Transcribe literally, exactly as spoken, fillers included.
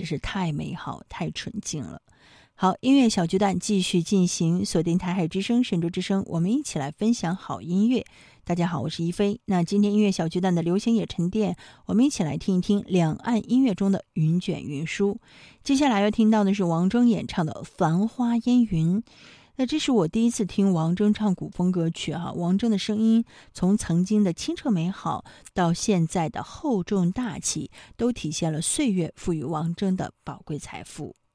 是太美好太纯净了。好，音乐小巨蛋继续进行，锁定台海之声神州之声，我们一起来分享好音乐。大家好，我是一飞。那今天音乐小巨蛋的流行也沉淀，我们一起来听一听两岸音乐中的云卷云舒。接下来要听到的是王铮演唱的《繁花烟云》。那这是我第一次听王铮唱古风歌曲哈、啊，王铮的声音从曾经的清澈美好到现在的厚重大气，都体现了岁月赋予王铮的宝贵财富。